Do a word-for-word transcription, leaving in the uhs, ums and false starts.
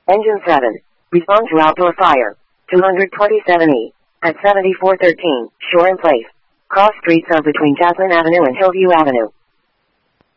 Engine seven. Respond to outdoor fire. two twenty-seven E. At seventy-four thirteen, Shore and Place. Cross streets are between Jasmine Avenue and Hillview Avenue.